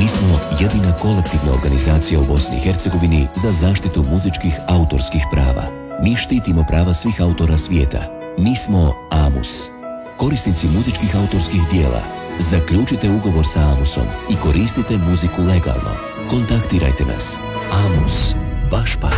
Mi smo jedina kolektivna organizacija u Bosni i Hercegovini za zaštitu muzičkih autorskih prava. Mi štitimo prava svih autora svijeta. Mi smo AMUS. Korisnici muzičkih autorskih dijela, zaključite ugovor sa AMUSom i koristite muziku legalno. Kontaktirajte nas. AMUS, vaš